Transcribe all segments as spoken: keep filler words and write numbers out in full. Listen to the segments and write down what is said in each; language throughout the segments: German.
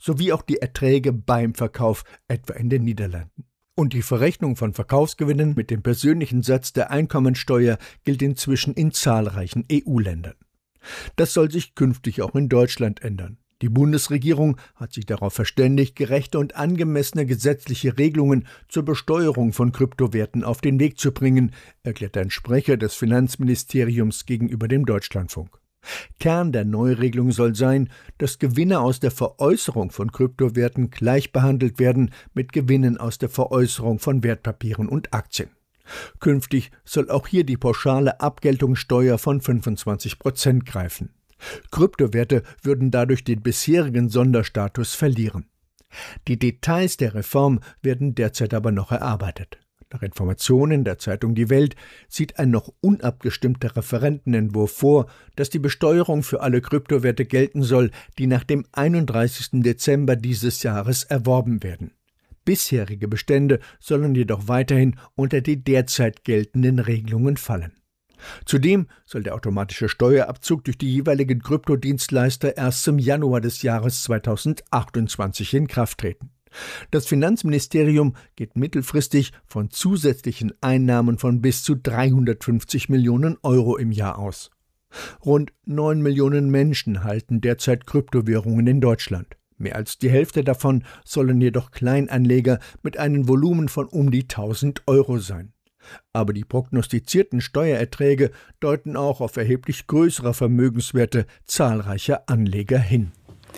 sowie auch die Erträge beim Verkauf, etwa in den Niederlanden. Und die Verrechnung von Verkaufsgewinnen mit dem persönlichen Satz der Einkommensteuer gilt inzwischen in zahlreichen E U-Ländern. Das soll sich künftig auch in Deutschland ändern. Die Bundesregierung hat sich darauf verständigt, gerechte und angemessene gesetzliche Regelungen zur Besteuerung von Kryptowerten auf den Weg zu bringen, erklärt ein Sprecher des Finanzministeriums gegenüber dem Deutschlandfunk. Kern der Neuregelung soll sein, dass Gewinne aus der Veräußerung von Kryptowerten gleich behandelt werden mit Gewinnen aus der Veräußerung von Wertpapieren und Aktien. Künftig soll auch hier die pauschale Abgeltungssteuer von fünfundzwanzig Prozent greifen. Kryptowerte würden dadurch den bisherigen Sonderstatus verlieren. Die Details der Reform werden derzeit aber noch erarbeitet. Nach Informationen der Zeitung Die Welt sieht ein noch unabgestimmter Referentenentwurf vor, dass die Besteuerung für alle Kryptowerte gelten soll, die nach dem einunddreißigsten Dezember dieses Jahres erworben werden. Bisherige Bestände sollen jedoch weiterhin unter die derzeit geltenden Regelungen fallen. Zudem soll der automatische Steuerabzug durch die jeweiligen Kryptodienstleister erst zum Januar des Jahres zweitausendzweiundzwanzig in Kraft treten. Das Finanzministerium geht mittelfristig von zusätzlichen Einnahmen von bis zu dreihundertfünfzig Millionen Euro im Jahr aus. Rund neun Millionen Menschen halten derzeit Kryptowährungen in Deutschland. Mehr als die Hälfte davon sollen jedoch Kleinanleger mit einem Volumen von um die tausend Euro sein. Aber die prognostizierten Steuererträge deuten auch auf erheblich größere Vermögenswerte zahlreicher Anleger hin.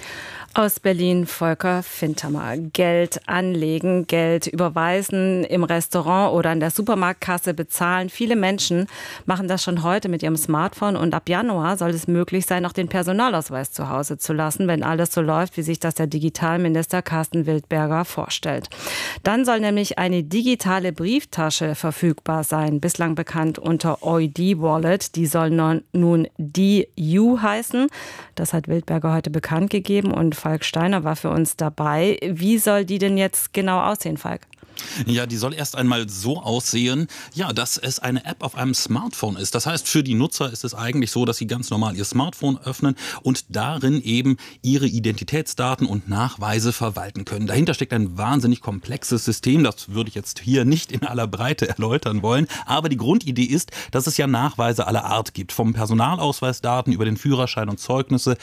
Aus Berlin Volker Fintermer. Geld anlegen, Geld überweisen, im Restaurant oder an der Supermarktkasse bezahlen. Viele Menschen machen das schon heute mit ihrem Smartphone und ab Januar soll es möglich sein, auch den Personalausweis zu Hause zu lassen, wenn alles so läuft, wie sich das der Digitalminister Carsten Wildberger vorstellt. Dann soll nämlich eine digitale Brieftasche verfügbar sein, bislang bekannt unter O I D-Wallet. Die soll nun D U heißen. Das hat Wildberger heute bekannt gegeben und Falk Steiner war für uns dabei. Wie soll die denn jetzt genau aussehen, Falk? Ja, die soll erst einmal so aussehen, ja, dass es eine App auf einem Smartphone ist. Das heißt, für die Nutzer ist es eigentlich so, dass sie ganz normal ihr Smartphone öffnen und darin eben ihre Identitätsdaten und Nachweise verwalten können. Dahinter steckt ein wahnsinnig komplexes System. Das würde ich jetzt hier nicht in aller Breite erläutern wollen. Aber die Grundidee ist, dass es ja Nachweise aller Art gibt. Vom Personalausweisdaten über den Führerschein und Zeugnisse,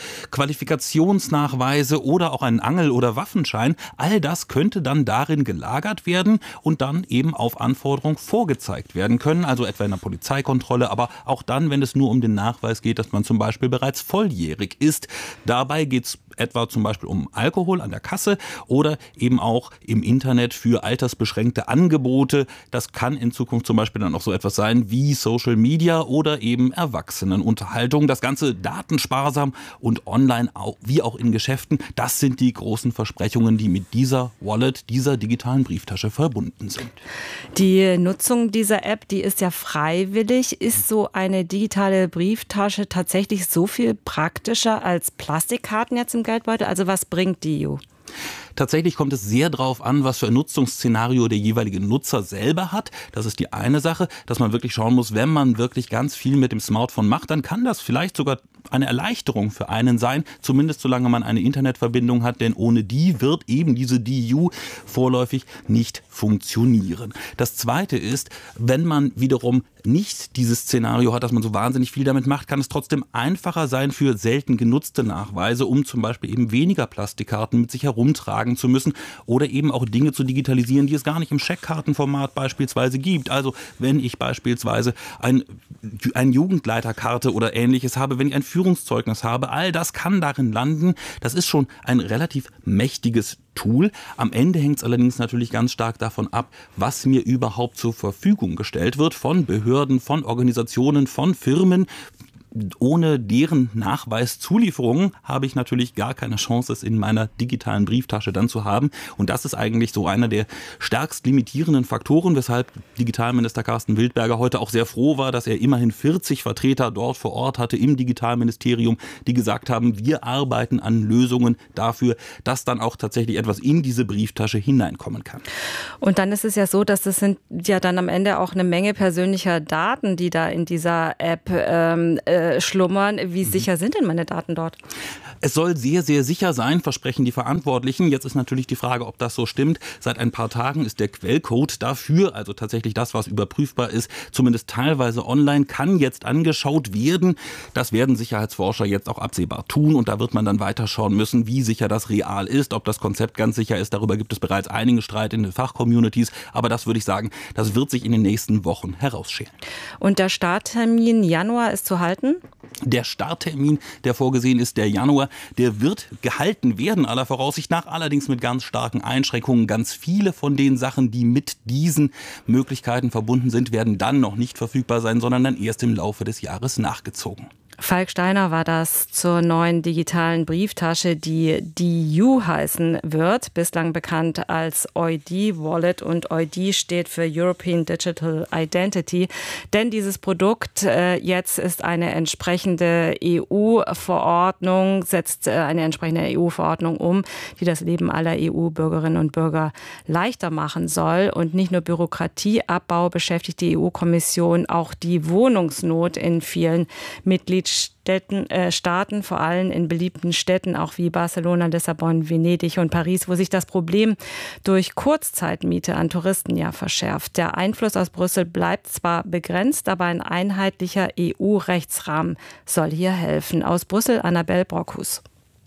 Qualifikationsnachweise oder auch einen Angel- oder Waffenschein. All das könnte dann darin gelagert werden und dann eben auf Anforderung vorgezeigt werden können, also etwa in der Polizeikontrolle, aber auch dann, wenn es nur um den Nachweis geht, dass man zum Beispiel bereits volljährig ist. Dabei geht es etwa zum Beispiel um Alkohol an der Kasse oder eben auch im Internet für altersbeschränkte Angebote. Das kann in Zukunft zum Beispiel dann auch so etwas sein wie Social Media oder eben Erwachsenenunterhaltung. Das Ganze datensparsam und online wie auch in Geschäften. Das sind die großen Versprechungen, die mit dieser Wallet, dieser digitalen Brieftasche verbunden sind. Die Nutzung dieser App, die ist ja freiwillig. Ist so eine digitale Brieftasche tatsächlich so viel praktischer als Plastikkarten jetzt im Geldbeutel? Also was bringt die U? Tatsächlich kommt es sehr darauf an, was für ein Nutzungsszenario der jeweilige Nutzer selber hat. Das ist die eine Sache, dass man wirklich schauen muss, wenn man wirklich ganz viel mit dem Smartphone macht, dann kann das vielleicht sogar eine Erleichterung für einen sein, zumindest solange man eine Internetverbindung hat, denn ohne die wird eben diese D U vorläufig nicht funktionieren. Das Zweite ist, wenn man wiederum nicht dieses Szenario hat, dass man so wahnsinnig viel damit macht, kann es trotzdem einfacher sein für selten genutzte Nachweise, um zum Beispiel eben weniger Plastikkarten mit sich herumtragen zu müssen oder eben auch Dinge zu digitalisieren, die es gar nicht im Scheckkartenformat beispielsweise gibt. Also wenn ich beispielsweise ein, eine Jugendleiterkarte oder ähnliches habe, wenn ich ein Führungszeugnis habe, all das kann darin landen. Das ist schon ein relativ mächtiges Tool. Am Ende hängt es allerdings natürlich ganz stark davon ab, was mir überhaupt zur Verfügung gestellt wird von Behörden, von Organisationen, von Firmen. Ohne deren Nachweiszulieferungen habe ich natürlich gar keine Chance, es in meiner digitalen Brieftasche dann zu haben. Und das ist eigentlich so einer der stärkst limitierenden Faktoren, weshalb Digitalminister Carsten Wildberger heute auch sehr froh war, dass er immerhin vierzig Vertreter dort vor Ort hatte im Digitalministerium, die gesagt haben, wir arbeiten an Lösungen dafür, dass dann auch tatsächlich etwas in diese Brieftasche hineinkommen kann. Und dann ist es ja so, dass es sind ja dann am Ende auch eine Menge persönlicher Daten, die da in dieser App ähm, äh, schlummern. Wie mhm. sicher sind denn meine Daten dort? Es soll sehr, sehr sicher sein, versprechen die Verantwortlichen. Jetzt ist natürlich die Frage, ob das so stimmt. Seit ein paar Tagen ist der Quellcode dafür, also tatsächlich das, was überprüfbar ist, zumindest teilweise online, kann jetzt angeschaut werden. Das werden Sicherheitsforscher jetzt auch absehbar tun und da wird man dann weiterschauen müssen, wie sicher das real ist, ob das Konzept ganz sicher ist. Darüber gibt es bereits einigen Streit in den Fachcommunities, aber das würde ich sagen, das wird sich in den nächsten Wochen herausschälen. Und der Starttermin Januar ist zu halten? Der Starttermin, der vorgesehen ist, der Januar, der wird gehalten werden, aller Voraussicht nach, allerdings mit ganz starken Einschränkungen. Ganz viele von den Sachen, die mit diesen Möglichkeiten verbunden sind, werden dann noch nicht verfügbar sein, sondern dann erst im Laufe des Jahres nachgezogen. Falk Steiner war das zur neuen digitalen Brieftasche, die D U heißen wird, bislang bekannt als O I D-Wallet, und O I D steht für European Digital Identity. Denn dieses Produkt äh, jetzt ist eine entsprechende E U-Verordnung, setzt äh, eine entsprechende E U-Verordnung um, die das Leben aller E U-Bürgerinnen und Bürger leichter machen soll. Und nicht nur Bürokratieabbau beschäftigt die E U-Kommission, auch die Wohnungsnot in vielen Mitgliedstaaten. Städten, äh, Staaten, vor allem in beliebten Städten, auch wie Barcelona, Lissabon, Venedig und Paris, wo sich das Problem durch Kurzzeitmiete an Touristen ja verschärft. Der Einfluss aus Brüssel bleibt zwar begrenzt, aber ein einheitlicher E U-Rechtsrahmen soll hier helfen. Aus Brüssel, Annabel Brockhus.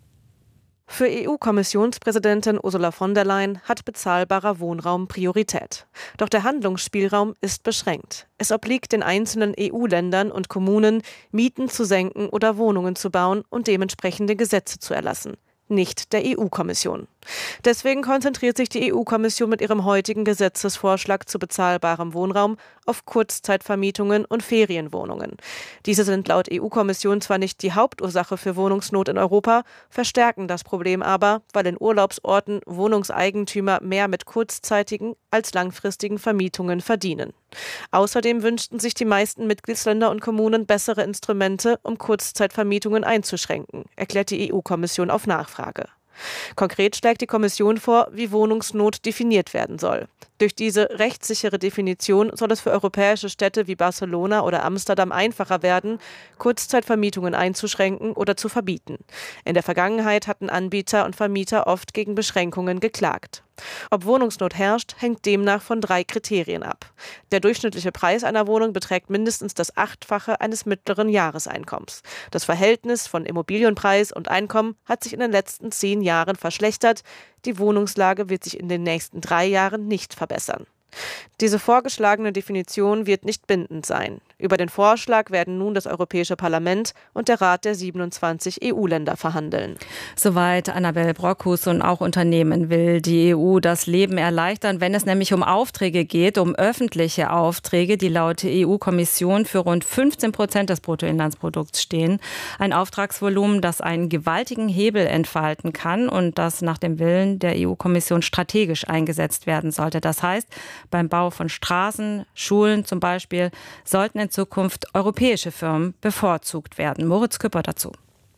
Für E U-Kommissionspräsidentin Ursula von der Leyen hat bezahlbarer Wohnraum Priorität. Doch der Handlungsspielraum ist beschränkt. Es obliegt den einzelnen E U-Ländern und Kommunen, Mieten zu senken oder Wohnungen zu bauen und dementsprechende Gesetze zu erlassen. Nicht der E U-Kommission. Deswegen konzentriert sich die E U-Kommission mit ihrem heutigen Gesetzesvorschlag zu bezahlbarem Wohnraum auf Kurzzeitvermietungen und Ferienwohnungen. Diese sind laut E U-Kommission zwar nicht die Hauptursache für Wohnungsnot in Europa, verstärken das Problem aber, weil in Urlaubsorten Wohnungseigentümer mehr mit kurzzeitigen als langfristigen Vermietungen verdienen. Außerdem wünschten sich die meisten Mitgliedsländer und Kommunen bessere Instrumente, um Kurzzeitvermietungen einzuschränken, erklärt die E U-Kommission auf Nachfrage. Konkret schlägt die Kommission vor, wie Wohnungsnot definiert werden soll. Durch diese rechtssichere Definition soll es für europäische Städte wie Barcelona oder Amsterdam einfacher werden, Kurzzeitvermietungen einzuschränken oder zu verbieten. In der Vergangenheit hatten Anbieter und Vermieter oft gegen Beschränkungen geklagt. Ob Wohnungsnot herrscht, hängt demnach von drei Kriterien ab. Der durchschnittliche Preis einer Wohnung beträgt mindestens das Achtfache eines mittleren Jahreseinkommens. Das Verhältnis von Immobilienpreis und Einkommen hat sich in den letzten zehn Jahren verschlechtert. Die Wohnungslage wird sich in den nächsten drei Jahren nicht verbessern. Diese vorgeschlagene Definition wird nicht bindend sein. Über den Vorschlag werden nun das Europäische Parlament und der Rat der siebenundzwanzig E U-Länder verhandeln. Soweit Annabel Brockhus. Und auch Unternehmen will die E U das Leben erleichtern, wenn es nämlich um Aufträge geht, um öffentliche Aufträge, die laut E U-Kommission für rund fünfzehn Prozent des Bruttoinlandsprodukts stehen. Ein Auftragsvolumen, das einen gewaltigen Hebel entfalten kann und das nach dem Willen der E U-Kommission strategisch eingesetzt werden sollte. Das heißt, beim Bau von Straßen, Schulen zum Beispiel, sollten in Zukunft europäische Firmen bevorzugt werden. Moritz Küpper dazu.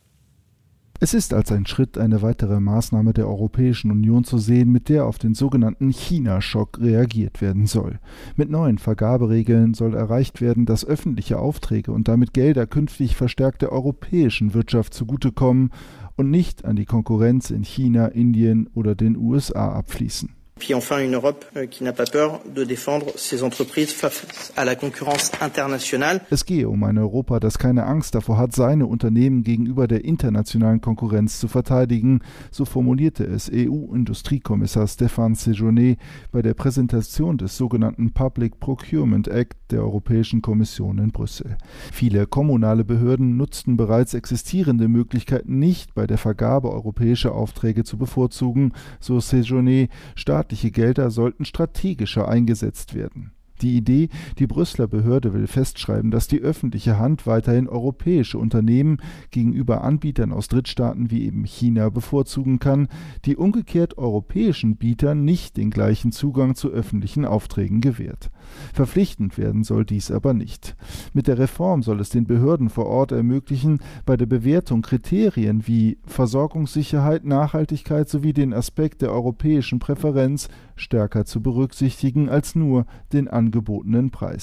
Es ist als ein Schritt eine weitere Maßnahme der Europäischen Union zu sehen, mit der auf den sogenannten China-Schock reagiert werden soll. Mit neuen Vergaberegeln soll erreicht werden, dass öffentliche Aufträge und damit Gelder künftig verstärkt der europäischen Wirtschaft zugutekommen und nicht an die Konkurrenz in China, Indien oder den U S A abfließen. Puis enfin une Europe qui n'a pas peur de défendre ses entreprises face à la concurrence internationale. Es gehe um ein Europa, das keine Angst davor hat, seine Unternehmen gegenüber der internationalen Konkurrenz zu verteidigen, so formulierte es E U-Industriekommissar Stéphane Séjourné bei der Präsentation des sogenannten Public Procurement Act der Europäischen Kommission in Brüssel. Viele kommunale Behörden nutzten bereits existierende Möglichkeiten nicht, bei der Vergabe europäischer Aufträge zu bevorzugen, so Séjourné. Staatliche Gelder sollten strategischer eingesetzt werden. Die Idee, die Brüsseler Behörde will festschreiben, dass die öffentliche Hand weiterhin europäische Unternehmen gegenüber Anbietern aus Drittstaaten wie eben China bevorzugen kann, die umgekehrt europäischen Bietern nicht den gleichen Zugang zu öffentlichen Aufträgen gewährt. Verpflichtend werden soll dies aber nicht. Mit der Reform soll es den Behörden vor Ort ermöglichen, bei der Bewertung Kriterien wie Versorgungssicherheit, Nachhaltigkeit sowie den Aspekt der europäischen Präferenz stärker zu berücksichtigen als nur den angebotenen Preis.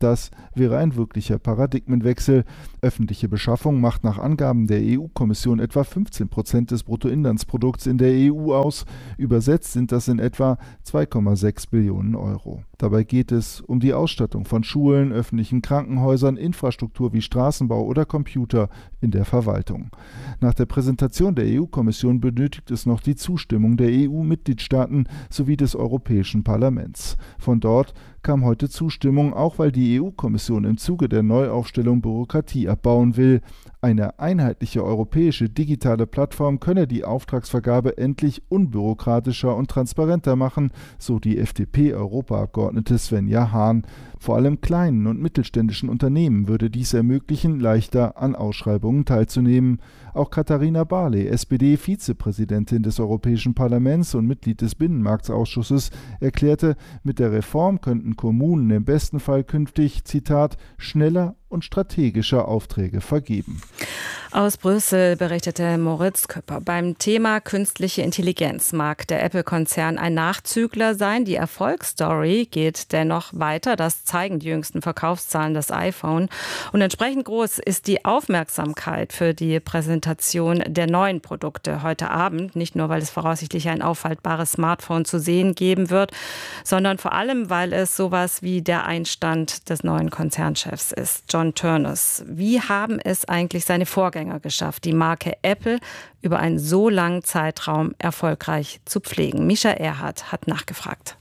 Das wäre ein wirklicher Paradigmenwechsel. Öffentliche Beschaffung macht nach Angaben der E U-Kommission etwa fünfzehn Prozent des Bruttoinlandsprodukts in der E U aus. Übersetzt sind das in etwa zwei Komma sechs Billionen Euro. Dabei geht es um die Ausstattung von Schulen, öffentlichen Krankenhäusern, Infrastruktur wie Straßenbau oder Computer in der Verwaltung. Nach der Präsentation der E U-Kommission benötigt es noch die Zustimmung der E U-Mitgliedstaaten sowie des Europäischen Parlaments. Von dort kam heute Zustimmung, auch weil die E U-Kommission im Zuge der Neuaufstellung Bürokratie abbauen will. Eine einheitliche europäische digitale Plattform könne die Auftragsvergabe endlich unbürokratischer und transparenter machen, so die F D P-Europaabgeordnete Svenja Hahn. Vor allem kleinen und mittelständischen Unternehmen würde dies ermöglichen, leichter an Ausschreibungen teilzunehmen. Auch Katharina Barley, S P D-Vizepräsidentin des Europäischen Parlaments und Mitglied des Binnenmarktausschusses, erklärte, mit der Reform könnten Kommunen im besten Fall künftig, Zitat, schneller und strategischer Aufträge vergeben. Aus Brüssel berichtete Moritz Köpper. Beim Thema künstliche Intelligenz mag der Apple-Konzern ein Nachzügler sein. Die Erfolgsstory geht dennoch weiter. Das zeigen die jüngsten Verkaufszahlen des iPhone. Und entsprechend groß ist die Aufmerksamkeit für die Präsentation der neuen Produkte heute Abend. Nicht nur, weil es voraussichtlich ein auffaltbares Smartphone zu sehen geben wird, sondern vor allem, weil es sowas wie der Einstand des neuen Konzernchefs ist, John Ternus. Wie haben es eigentlich seine Vorgänger geschafft, die Marke Apple über einen so langen Zeitraum erfolgreich zu pflegen? Mischa Erhardt hat nachgefragt.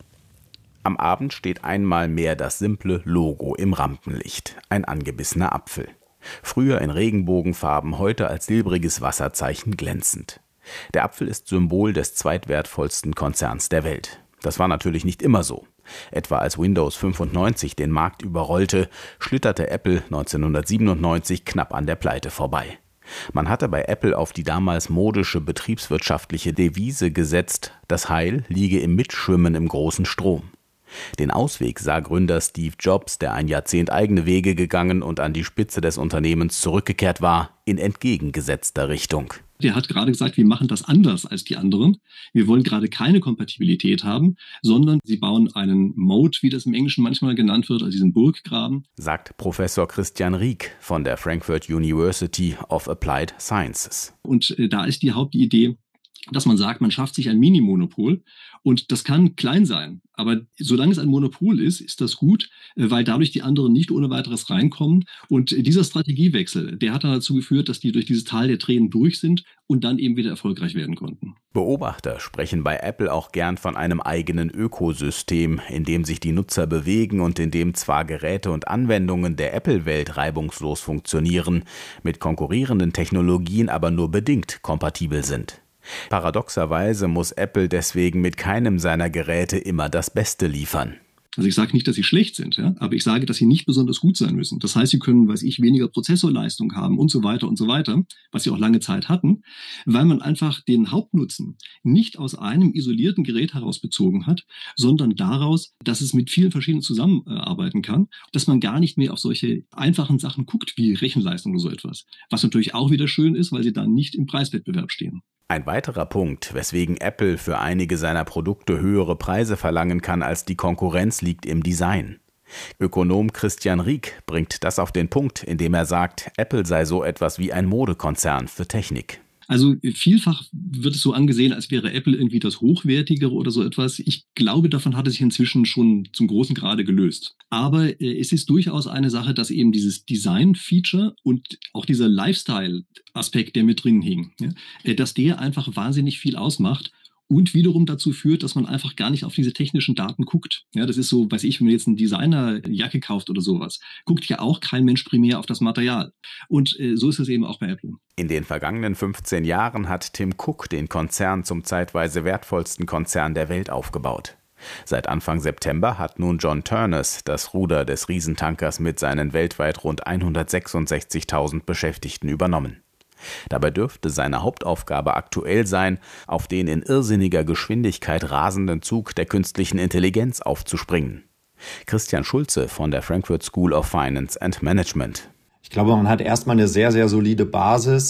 Am Abend steht einmal mehr das simple Logo im Rampenlicht, ein angebissener Apfel. Früher in Regenbogenfarben, heute als silbriges Wasserzeichen glänzend. Der Apfel ist Symbol des zweitwertvollsten Konzerns der Welt. Das war natürlich nicht immer so. Etwa als Windows fünfundneunzig den Markt überrollte, schlitterte Apple neunzehnhundertsiebenundneunzig knapp an der Pleite vorbei. Man hatte bei Apple auf die damals modische betriebswirtschaftliche Devise gesetzt, das Heil liege im Mitschwimmen im großen Strom. Den Ausweg sah Gründer Steve Jobs, der ein Jahrzehnt eigene Wege gegangen und an die Spitze des Unternehmens zurückgekehrt war, in entgegengesetzter Richtung. Der hat gerade gesagt, wir machen das anders als die anderen. Wir wollen gerade keine Kompatibilität haben, sondern sie bauen einen Moat, wie das im Englischen manchmal genannt wird, also diesen Burggraben. Sagt Professor Christian Rieck von der Frankfurt University of Applied Sciences. Und äh, da ist die Hauptidee, dass man sagt, man schafft sich ein Mini-Monopol und das kann klein sein. Aber solange es ein Monopol ist, ist das gut, weil dadurch die anderen nicht ohne weiteres reinkommen. Und dieser Strategiewechsel, der hat dann dazu geführt, dass die durch dieses Tal der Tränen durch sind und dann eben wieder erfolgreich werden konnten. Beobachter sprechen bei Apple auch gern von einem eigenen Ökosystem, in dem sich die Nutzer bewegen und in dem zwar Geräte und Anwendungen der Apple-Welt reibungslos funktionieren, mit konkurrierenden Technologien aber nur bedingt kompatibel sind. Paradoxerweise muss Apple deswegen mit keinem seiner Geräte immer das Beste liefern. Also ich sage nicht, dass sie schlecht sind, ja, aber ich sage, dass sie nicht besonders gut sein müssen. Das heißt, sie können, weiß ich, weniger Prozessorleistung haben und so weiter und so weiter, was sie auch lange Zeit hatten, weil man einfach den Hauptnutzen nicht aus einem isolierten Gerät heraus bezogen hat, sondern daraus, dass es mit vielen verschiedenen zusammenarbeiten kann, dass man gar nicht mehr auf solche einfachen Sachen guckt, wie Rechenleistung oder so etwas. Was natürlich auch wieder schön ist, weil sie dann nicht im Preiswettbewerb stehen. Ein weiterer Punkt, weswegen Apple für einige seiner Produkte höhere Preise verlangen kann als die Konkurrenz, liegt im Design. Ökonom Christian Rieck bringt das auf den Punkt, indem er sagt, Apple sei so etwas wie ein Modekonzern für Technik. Also vielfach wird es so angesehen, als wäre Apple irgendwie das Hochwertigere oder so etwas. Ich glaube, davon hat es sich inzwischen schon zum großen Grade gelöst. Aber äh, es ist durchaus eine Sache, dass eben dieses Design-Feature und auch dieser Lifestyle-Aspekt, der mit drin hing, ja, äh, dass der einfach wahnsinnig viel ausmacht. Und wiederum dazu führt, dass man einfach gar nicht auf diese technischen Daten guckt. Ja, das ist so, weiß ich, wenn man jetzt eine Designerjacke kauft oder sowas, guckt ja auch kein Mensch primär auf das Material. Und äh, so ist es eben auch bei Apple. In den vergangenen fünfzehn Jahren hat Tim Cook den Konzern zum zeitweise wertvollsten Konzern der Welt aufgebaut. Seit Anfang September hat nun John Ternus das Ruder des Riesentankers mit seinen weltweit rund hundertsechsundsechzigtausend Beschäftigten übernommen. Dabei dürfte seine Hauptaufgabe aktuell sein, auf den in irrsinniger Geschwindigkeit rasenden Zug der künstlichen Intelligenz aufzuspringen. Christian Schulze von der Frankfurt School of Finance and Management. Ich glaube, man hat erstmal eine sehr, sehr solide Basis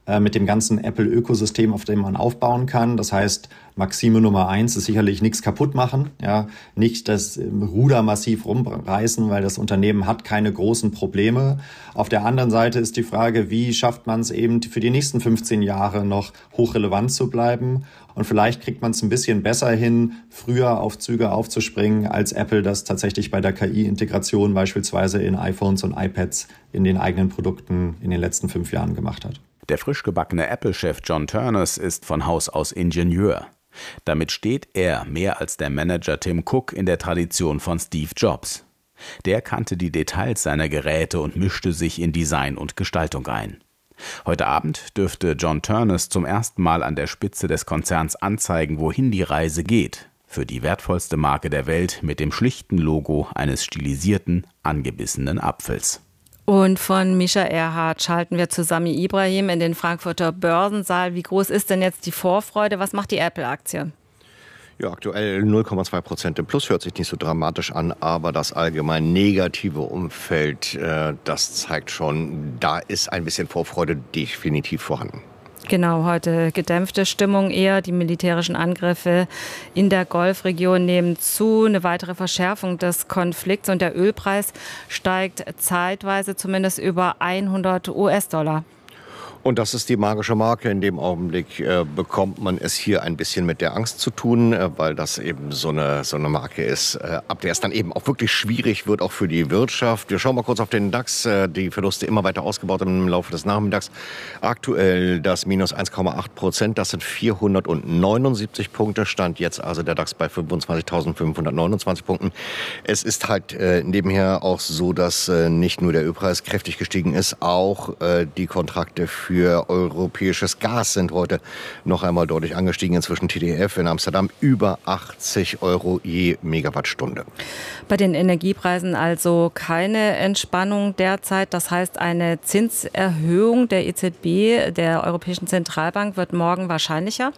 äh, mit dem ganzen Apple-Ökosystem, auf dem man aufbauen kann. Das heißt, Maxime Nummer eins ist sicherlich nichts kaputt machen, ja, nicht das Ruder massiv rumreißen, weil das Unternehmen hat keine großen Probleme. Auf der anderen Seite ist die Frage, wie schafft man es eben für die nächsten fünfzehn Jahre noch hochrelevant zu bleiben? Und vielleicht kriegt man es ein bisschen besser hin, früher auf Züge aufzuspringen, als Apple das tatsächlich bei der K I-Integration beispielsweise in iPhones und iPads in den eigenen Produkten in den letzten fünf Jahren gemacht hat. Der frisch gebackene Apple-Chef John Ternus ist von Haus aus Ingenieur. Damit steht er mehr als der Manager Tim Cook in der Tradition von Steve Jobs. Der kannte die Details seiner Geräte und mischte sich in Design und Gestaltung ein. Heute Abend dürfte John Ternus zum ersten Mal an der Spitze des Konzerns anzeigen, wohin die Reise geht. Für die wertvollste Marke der Welt mit dem schlichten Logo eines stilisierten, angebissenen Apfels. Und von Mischa Erhardt schalten wir zu Sami Ibrahim in den Frankfurter Börsensaal. Wie groß ist denn jetzt die Vorfreude? Was macht die Apple-Aktie? Ja, aktuell null Komma zwei Prozent im Plus, hört sich nicht so dramatisch an, aber das allgemein negative Umfeld, äh, das zeigt schon, da ist ein bisschen Vorfreude definitiv vorhanden. Genau, heute gedämpfte Stimmung eher. Die militärischen Angriffe in der Golfregion nehmen zu. Eine weitere Verschärfung des Konflikts und der Ölpreis steigt zeitweise zumindest über hundert US-Dollar. Und das ist die magische Marke. In dem Augenblick äh, bekommt man es hier ein bisschen mit der Angst zu tun, äh, weil das eben so eine, so eine Marke ist, äh, ab der es dann eben auch wirklich schwierig wird, auch für die Wirtschaft. Wir schauen mal kurz auf den DAX. Äh, die Verluste immer weiter ausgebaut im Laufe des Nachmittags. Aktuell das minus eins Komma acht Prozent. Das sind vierhundertneunundsiebzig Punkte. Stand jetzt also der DAX bei fünfundzwanzigtausendfünfhundertneunundzwanzig Punkten. Es ist halt äh, nebenher auch so, dass äh, nicht nur der Ölpreis kräftig gestiegen ist, auch äh, die Kontrakte für Für europäisches Gas sind heute noch einmal deutlich angestiegen. Inzwischen T T F in Amsterdam über achtzig Euro je Megawattstunde. Bei den Energiepreisen also keine Entspannung derzeit. Das heißt, eine Zinserhöhung der E Z B, der Europäischen Zentralbank, wird morgen wahrscheinlicher?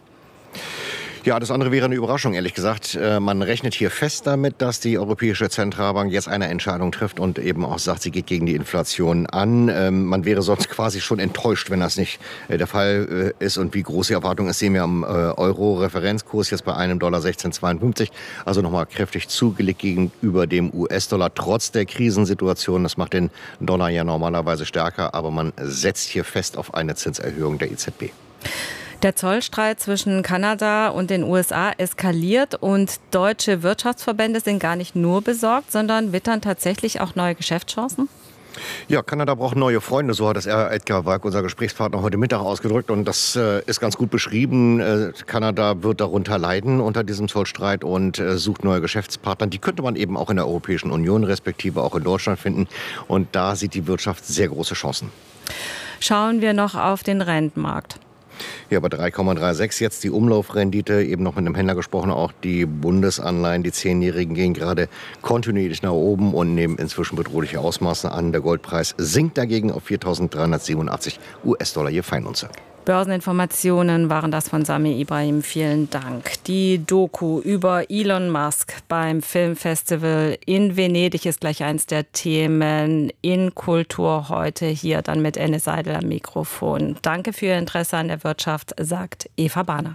Ja, das andere wäre eine Überraschung, ehrlich gesagt. Man rechnet hier fest damit, dass die Europäische Zentralbank jetzt eine Entscheidung trifft und eben auch sagt, sie geht gegen die Inflation an. Man wäre sonst quasi schon enttäuscht, wenn das nicht der Fall ist. Und wie groß die Erwartung ist, sehen wir am Euro-Referenzkurs jetzt bei einem Dollar sechzehn Komma zweiundfünfzig. Also nochmal kräftig zugelegt gegenüber dem U S-Dollar, trotz der Krisensituation. Das macht den Dollar ja normalerweise stärker, aber man setzt hier fest auf eine Zinserhöhung der E Z B. Der Zollstreit zwischen Kanada und den U S A eskaliert und deutsche Wirtschaftsverbände sind gar nicht nur besorgt, sondern wittern tatsächlich auch neue Geschäftschancen? Ja, Kanada braucht neue Freunde, so hat es Edgar Walk, unser Gesprächspartner, heute Mittag ausgedrückt. Und das äh, ist ganz gut beschrieben. Äh, Kanada wird darunter leiden unter diesem Zollstreit und äh, sucht neue Geschäftspartner. Die könnte man eben auch in der Europäischen Union, respektive auch in Deutschland finden. Und da sieht die Wirtschaft sehr große Chancen. Schauen wir noch auf den Rentenmarkt. Ja, bei drei Komma sechsunddreißig jetzt die Umlaufrendite, eben noch mit einem Händler gesprochen, auch die Bundesanleihen, die Zehnjährigen gehen gerade kontinuierlich nach oben und nehmen inzwischen bedrohliche Ausmaße an. Der Goldpreis sinkt dagegen auf viertausenddreihundertsiebenundachtzig US-Dollar je Feinunze. Börseninformationen waren das von Sami Ibrahim. Vielen Dank. Die Doku über Elon Musk beim Filmfestival in Venedig ist gleich eins der Themen in Kultur heute. Hier dann mit Enne Seidel am Mikrofon. Danke für Ihr Interesse an der Wirtschaft, sagt Eva Bahner.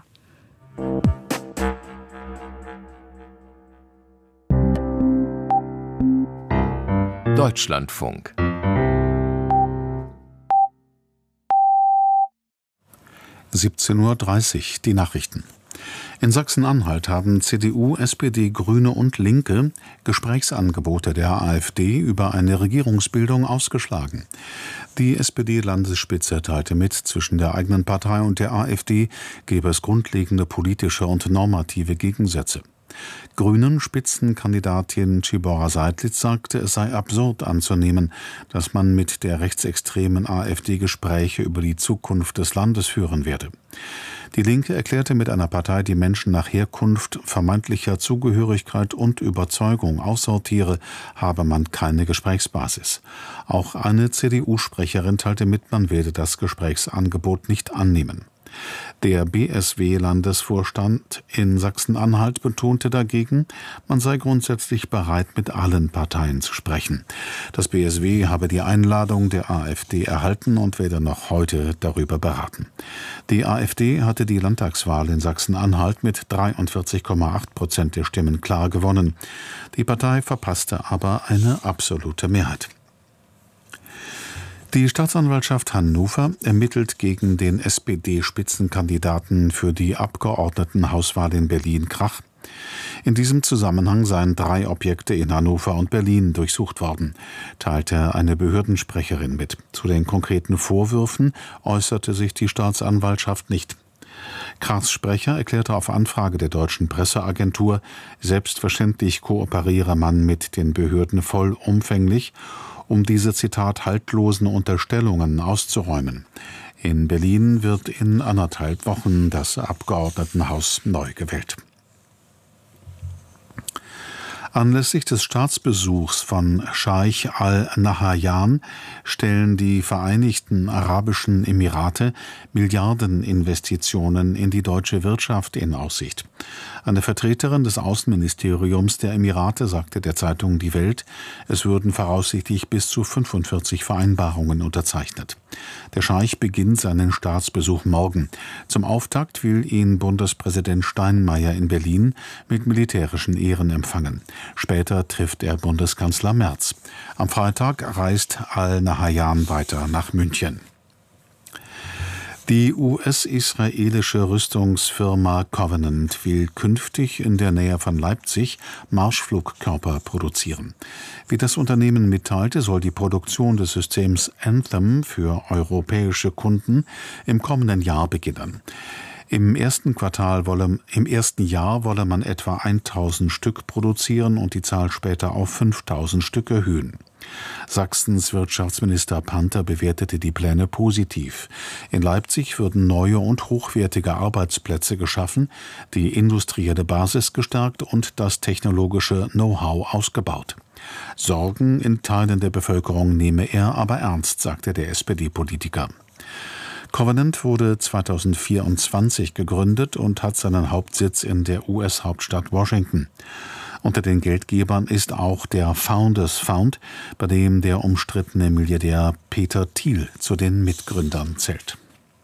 Deutschlandfunk. siebzehn Uhr dreißig, die Nachrichten. In Sachsen-Anhalt haben C D U, S P D, Grüne und Linke Gesprächsangebote der AfD über eine Regierungsbildung ausgeschlagen. Die S P D-Landesspitze teilte mit, zwischen der eigenen Partei und der AfD gäbe es grundlegende politische und normative Gegensätze. Grünen-Spitzenkandidatin Tibor Seidlitz sagte, es sei absurd anzunehmen, dass man mit der rechtsextremen AfD Gespräche über die Zukunft des Landes führen werde. Die Linke erklärte, mit einer Partei, die Menschen nach Herkunft, vermeintlicher Zugehörigkeit und Überzeugung aussortiere, habe man keine Gesprächsbasis. Auch eine C D U-Sprecherin teilte mit, man werde das Gesprächsangebot nicht annehmen. Der B S W-Landesvorstand in Sachsen-Anhalt betonte dagegen, man sei grundsätzlich bereit, mit allen Parteien zu sprechen. Das B S W habe die Einladung der AfD erhalten und werde noch heute darüber beraten. Die AfD hatte die Landtagswahl in Sachsen-Anhalt mit dreiundvierzig Komma acht Prozent der Stimmen klar gewonnen. Die Partei verpasste aber eine absolute Mehrheit. Die Staatsanwaltschaft Hannover ermittelt gegen den S P D-Spitzenkandidaten für die Abgeordnetenhauswahl in Berlin-Krach. In diesem Zusammenhang seien drei Objekte in Hannover und Berlin durchsucht worden, teilte eine Behördensprecherin mit. Zu den konkreten Vorwürfen äußerte sich die Staatsanwaltschaft nicht. Krachs Sprecher erklärte auf Anfrage der deutschen Presseagentur, selbstverständlich kooperiere man mit den Behörden vollumfänglich, um diese, Zitat, haltlosen Unterstellungen auszuräumen. In Berlin wird in anderthalb Wochen das Abgeordnetenhaus neu gewählt. Anlässlich des Staatsbesuchs von Scheich al-Nahyan stellen die Vereinigten Arabischen Emirate Milliardeninvestitionen in die deutsche Wirtschaft in Aussicht. Eine Vertreterin des Außenministeriums der Emirate sagte der Zeitung Die Welt, es würden voraussichtlich bis zu fünfundvierzig Vereinbarungen unterzeichnet. Der Scheich beginnt seinen Staatsbesuch morgen. Zum Auftakt will ihn Bundespräsident Steinmeier in Berlin mit militärischen Ehren empfangen. Später trifft er Bundeskanzler Merz. Am Freitag reist al-Nahyan weiter nach München. Die U S-israelische Rüstungsfirma Covenant will künftig in der Nähe von Leipzig Marschflugkörper produzieren. Wie das Unternehmen mitteilte, soll die Produktion des Systems Anthem für europäische Kunden im kommenden Jahr beginnen. Im ersten Quartal wolle, im ersten Jahr wolle man etwa tausend Stück produzieren und die Zahl später auf fünftausend Stück erhöhen. Sachsens Wirtschaftsminister Panther bewertete die Pläne positiv. In Leipzig würden neue und hochwertige Arbeitsplätze geschaffen, die industrielle Basis gestärkt und das technologische Know-how ausgebaut. Sorgen in Teilen der Bevölkerung nehme er aber ernst, sagte der S P D-Politiker. Covenant wurde zweitausendvierundzwanzig gegründet und hat seinen Hauptsitz in der U S-Hauptstadt Washington. Unter den Geldgebern ist auch der Founders Fund, bei dem der umstrittene Milliardär Peter Thiel zu den Mitgründern zählt.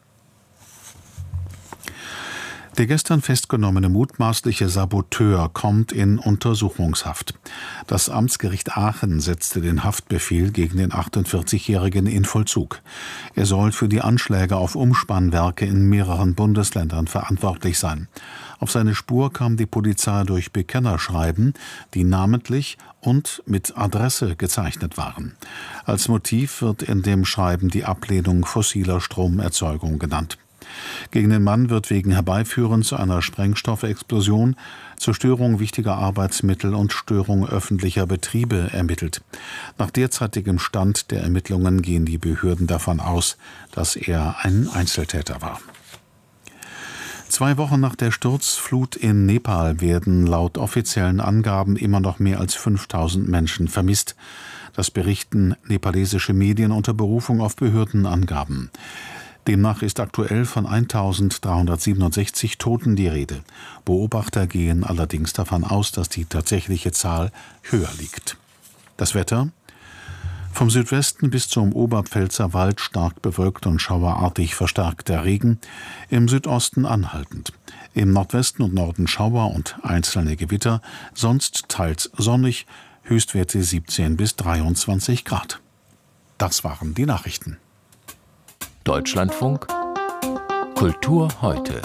Der gestern festgenommene mutmaßliche Saboteur kommt in Untersuchungshaft. Das Amtsgericht Aachen setzte den Haftbefehl gegen den achtundvierzigjährigen in Vollzug. Er soll für die Anschläge auf Umspannwerke in mehreren Bundesländern verantwortlich sein. Auf seine Spur kam die Polizei durch Bekennerschreiben, die namentlich und mit Adresse gezeichnet waren. Als Motiv wird in dem Schreiben die Ablehnung fossiler Stromerzeugung genannt. Gegen den Mann wird wegen Herbeiführen zu einer Sprengstoffexplosion, Zerstörung wichtiger Arbeitsmittel und Störung öffentlicher Betriebe ermittelt. Nach derzeitigem Stand der Ermittlungen gehen die Behörden davon aus, dass er ein Einzeltäter war. Zwei Wochen nach der Sturzflut in Nepal werden laut offiziellen Angaben immer noch mehr als fünftausend Menschen vermisst. Das berichten nepalesische Medien unter Berufung auf Behördenangaben. Demnach ist aktuell von eintausenddreihundertsiebenundsechzig Toten die Rede. Beobachter gehen allerdings davon aus, dass die tatsächliche Zahl höher liegt. Das Wetter: Vom Südwesten bis zum Oberpfälzer Wald stark bewölkt und schauerartig verstärkter Regen, im Südosten anhaltend. Im Nordwesten und Norden Schauer und einzelne Gewitter, sonst teils sonnig, Höchstwerte siebzehn bis dreiundzwanzig Grad. Das waren die Nachrichten. Deutschlandfunk Kultur heute.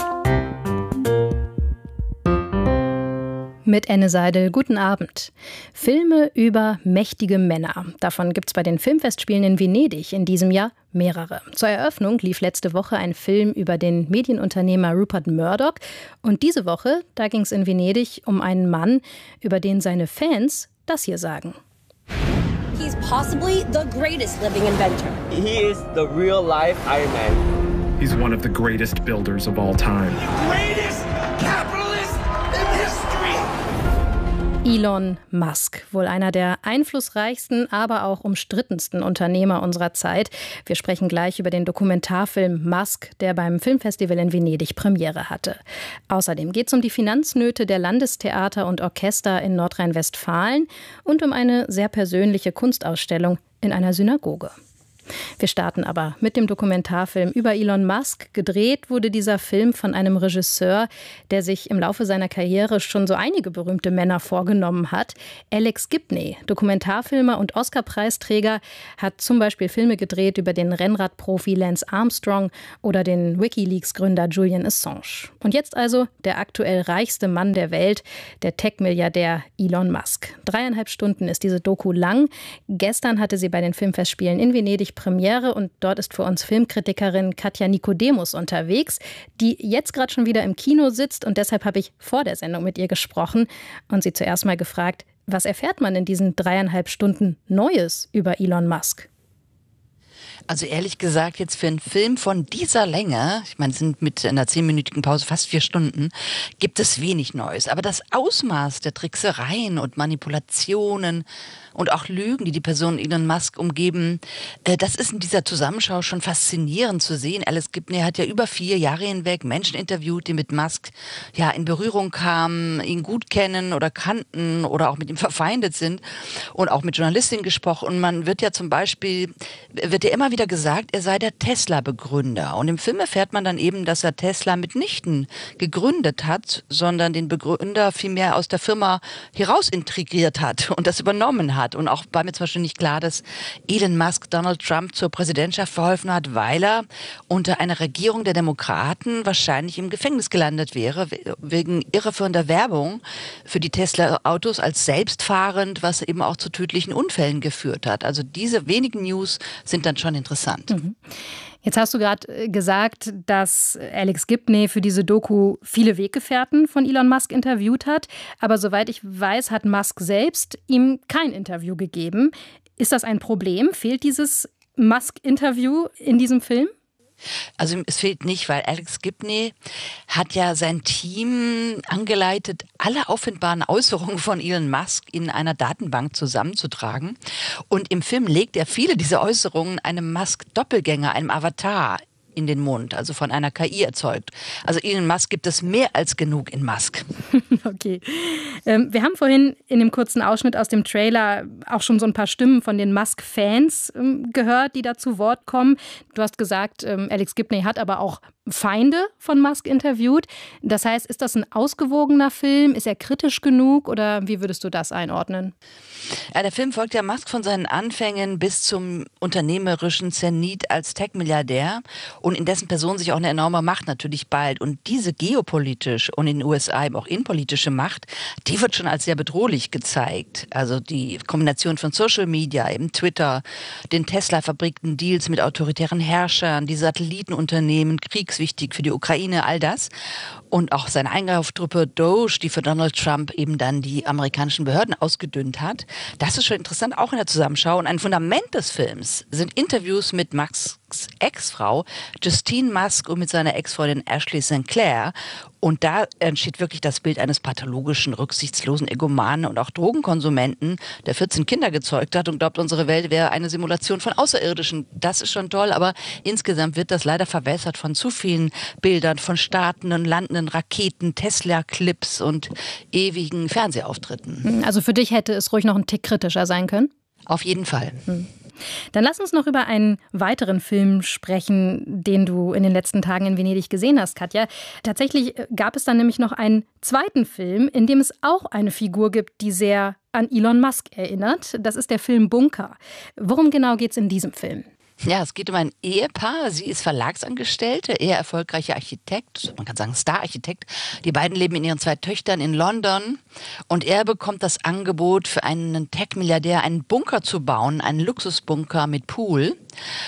Mit Enne Seidel, guten Abend. Filme über mächtige Männer. Davon gibt es bei den Filmfestspielen in Venedig in diesem Jahr mehrere. Zur Eröffnung lief letzte Woche ein Film über den Medienunternehmer Rupert Murdoch. Und diese Woche, da ging es in Venedig um einen Mann, über den seine Fans das hier sagen. He's possibly the greatest living inventor. He is the real-life Iron Man. He's one of the greatest builders of all time. The greatest capitalist in history. Elon Musk, wohl einer der einflussreichsten, aber auch umstrittensten Unternehmer unserer Zeit. Wir sprechen gleich über den Dokumentarfilm Musk, der beim Filmfestival in Venedig Premiere hatte. Außerdem geht es um die Finanznöte der Landestheater und Orchester in Nordrhein-Westfalen und um eine sehr persönliche Kunstausstellung in einer Synagoge. Wir starten aber mit dem Dokumentarfilm über Elon Musk. Gedreht wurde dieser Film von einem Regisseur, der sich im Laufe seiner Karriere schon so einige berühmte Männer vorgenommen hat. Alex Gibney, Dokumentarfilmer und Oscar-Preisträger, hat zum Beispiel Filme gedreht über den Rennradprofi Lance Armstrong oder den WikiLeaks-Gründer Julian Assange. Und jetzt also der aktuell reichste Mann der Welt, der Tech-Milliardär Elon Musk. Dreieinhalb Stunden ist diese Doku lang. Gestern hatte sie bei den Filmfestspielen in Venedig Premiere und dort ist für uns Filmkritikerin Katja Nikodemus unterwegs, die jetzt gerade schon wieder im Kino sitzt und deshalb habe ich vor der Sendung mit ihr gesprochen und sie zuerst mal gefragt, was erfährt man in diesen dreieinhalb Stunden Neues über Elon Musk? Also ehrlich gesagt, jetzt für einen Film von dieser Länge, ich meine, es sind mit einer zehnminütigen Pause fast vier Stunden, gibt es wenig Neues. Aber das Ausmaß der Tricksereien und Manipulationen und auch Lügen, die die Person Elon Musk umgeben, äh, das ist in dieser Zusammenschau schon faszinierend zu sehen. Alex Gibney hat ja über vier Jahre hinweg Menschen interviewt, die mit Musk ja in Berührung kamen, ihn gut kennen oder kannten oder auch mit ihm verfeindet sind und auch mit Journalistinnen gesprochen. Und man wird ja zum Beispiel, wird ja immer wieder gesagt, er sei der Tesla-Begründer. Und im Film erfährt man dann eben, dass er Tesla mitnichten gegründet hat, sondern den Begründer vielmehr aus der Firma heraus integriert hat und das übernommen hat. Und auch war mir zum Beispiel nicht klar, dass Elon Musk Donald Trump zur Präsidentschaft verholfen hat, weil er unter einer Regierung der Demokraten wahrscheinlich im Gefängnis gelandet wäre, wegen irreführender Werbung für die Tesla-Autos als selbstfahrend, was eben auch zu tödlichen Unfällen geführt hat. Also diese wenigen News sind dann schon interessant. Mhm. Jetzt hast du gerade gesagt, dass Alex Gibney für diese Doku viele Weggefährten von Elon Musk interviewt hat. Aber soweit ich weiß, hat Musk selbst ihm kein Interview gegeben. Ist das ein Problem? Fehlt dieses Musk-Interview in diesem Film? Also es fehlt nicht, weil Alex Gibney hat ja sein Team angeleitet, alle auffindbaren Äußerungen von Elon Musk in einer Datenbank zusammenzutragen. Und im Film legt er viele dieser Äußerungen einem Musk-Doppelgänger, einem Avatar, in den Mund, also von einer K I erzeugt. Also Elon Musk gibt es mehr als genug in Musk. Okay. Ähm, wir haben vorhin in dem kurzen Ausschnitt aus dem Trailer auch schon so ein paar Stimmen von den Musk-Fans ähm, gehört, die da zu Wort kommen. Du hast gesagt, ähm, Alex Gibney hat aber auch Feinde von Musk interviewt. Das heißt, ist das ein ausgewogener Film? Ist er kritisch genug oder wie würdest du das einordnen? Ja, der Film folgt ja Musk von seinen Anfängen bis zum unternehmerischen Zenit als Tech-Milliardär und in dessen Person sich auch eine enorme Macht natürlich ballt. Und diese geopolitisch und in den U S A eben auch innenpolitische Macht, die wird schon als sehr bedrohlich gezeigt. Also die Kombination von Social Media, eben Twitter, den Tesla-fabrikten Deals mit autoritären Herrschern, die Satellitenunternehmen, kriegswichtig für die Ukraine, all das. Und auch seine Eingreiftruppe Doge, die für Donald Trump eben dann die amerikanischen Behörden ausgedünnt hat. Das ist schon interessant, auch in der Zusammenschau. Und ein Fundament des Films sind Interviews mit Musks Ex-Frau Justine Musk und mit seiner Ex-Freundin Ashley Sinclair. Und da entsteht wirklich das Bild eines pathologischen, rücksichtslosen Egomanen und auch Drogenkonsumenten, der vierzehn Kinder gezeugt hat und glaubt, unsere Welt wäre eine Simulation von Außerirdischen. Das ist schon toll, aber insgesamt wird das leider verwässert von zu vielen Bildern von startenden, landenden Raketen, Tesla-Clips und ewigen Fernsehauftritten. Also für dich hätte es ruhig noch ein Tick kritischer sein können? Auf jeden Fall. Hm. Dann lass uns noch über einen weiteren Film sprechen, den du in den letzten Tagen in Venedig gesehen hast, Katja. Tatsächlich gab es dann nämlich noch einen zweiten Film, in dem es auch eine Figur gibt, die sehr an Elon Musk erinnert. Das ist der Film Bunker. Worum genau geht es in diesem Film? Ja, es geht um ein Ehepaar. Sie ist Verlagsangestellte, eher erfolgreicher Architekt, man kann sagen Star-Architekt. Die beiden leben mit ihren zwei Töchtern in London und er bekommt das Angebot, für einen Tech-Milliardär einen Bunker zu bauen, einen Luxusbunker mit Pool.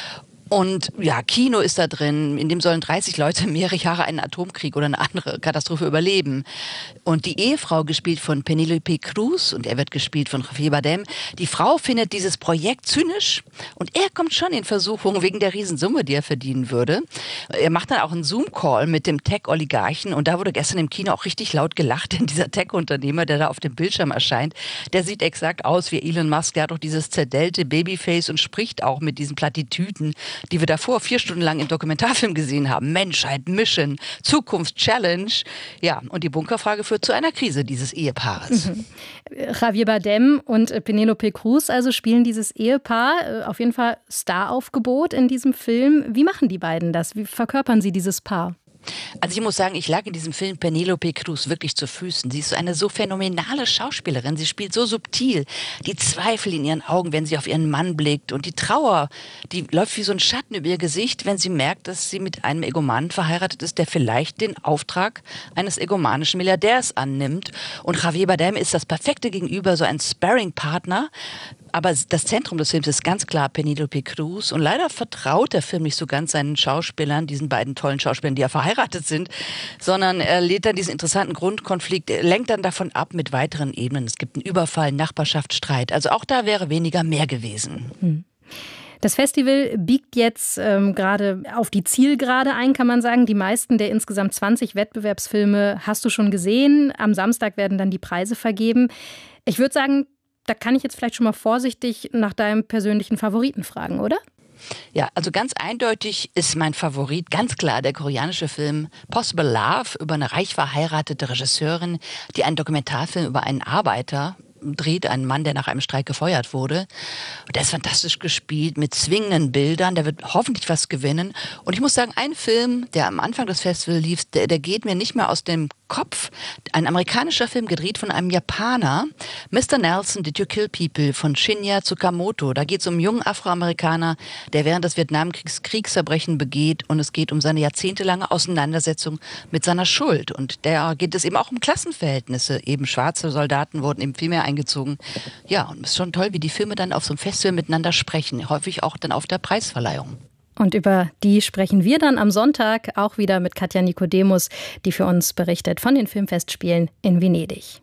Und ja, Kino ist da drin, in dem sollen dreißig Leute mehrere Jahre einen Atomkrieg oder eine andere Katastrophe überleben. Und die Ehefrau, gespielt von Penélope Cruz, und er wird gespielt von Javier Bardem, die Frau findet dieses Projekt zynisch und er kommt schon in Versuchung wegen der Riesensumme, die er verdienen würde. Er macht dann auch einen Zoom-Call mit dem Tech-Oligarchen und da wurde gestern im Kino auch richtig laut gelacht, denn dieser Tech-Unternehmer, der da auf dem Bildschirm erscheint, der sieht exakt aus wie Elon Musk, der hat doch dieses zerdellte Babyface und spricht auch mit diesen Plattitüden, die wir davor vier Stunden lang im Dokumentarfilm gesehen haben. Menschheit, Mission, Zukunft, Challenge. Ja, und die Bunkerfrage führt zu einer Krise dieses Ehepaares. Mhm. Javier Bardem und Penélope Cruz also spielen dieses Ehepaar. Auf jeden Fall Staraufgebot in diesem Film. Wie machen die beiden das? Wie verkörpern sie dieses Paar? Also ich muss sagen, ich lag in diesem Film Penélope Cruz wirklich zu Füßen. Sie ist so eine so phänomenale Schauspielerin. Sie spielt so subtil. Die Zweifel in ihren Augen, wenn sie auf ihren Mann blickt. Und die Trauer, die läuft wie so ein Schatten über ihr Gesicht, wenn sie merkt, dass sie mit einem Egomanen verheiratet ist, der vielleicht den Auftrag eines egomanischen Milliardärs annimmt. Und Javier Bardem ist das perfekte Gegenüber, so ein Sparring-Partner. Aber das Zentrum des Films ist ganz klar Penélope Cruz. Und leider vertraut der Film nicht so ganz seinen Schauspielern, diesen beiden tollen Schauspielern, die ja verheiratet sind, sondern er lädt dann diesen interessanten Grundkonflikt, lenkt dann davon ab mit weiteren Ebenen. Es gibt einen Überfall, Nachbarschaftsstreit. Also auch da wäre weniger mehr gewesen. Hm. Das Festival biegt jetzt ähm, gerade auf die Zielgerade ein, kann man sagen. Die meisten der insgesamt zwanzig Wettbewerbsfilme hast du schon gesehen. Am Samstag werden dann die Preise vergeben. Ich würde sagen, da kann ich jetzt vielleicht schon mal vorsichtig nach deinem persönlichen Favoriten fragen, oder? Ja, also ganz eindeutig ist mein Favorit ganz klar der koreanische Film Possible Love über eine reich verheiratete Regisseurin, die einen Dokumentarfilm über einen Arbeiter dreht, einen Mann, der nach einem Streik gefeuert wurde. Und der ist fantastisch gespielt, mit zwingenden Bildern, der wird hoffentlich was gewinnen. Und ich muss sagen, ein Film, der am Anfang des Festivals lief, der, der geht mir nicht mehr aus dem Kopf. Ein amerikanischer Film, gedreht von einem Japaner, Mister Nelson, Did You Kill People, von Shinya Tsukamoto. Da geht es um einen jungen Afroamerikaner, der während des Vietnamkriegs Kriegsverbrechen begeht, und es geht um seine jahrzehntelange Auseinandersetzung mit seiner Schuld. Und da geht es eben auch um Klassenverhältnisse. Eben schwarze Soldaten wurden eben viel mehr eingezogen. Ja, und es ist schon toll, wie die Filme dann auf so einem Festival miteinander sprechen. Häufig auch dann auf der Preisverleihung. Und über die sprechen wir dann am Sonntag auch wieder mit Katja Nikodemus, die für uns berichtet von den Filmfestspielen in Venedig.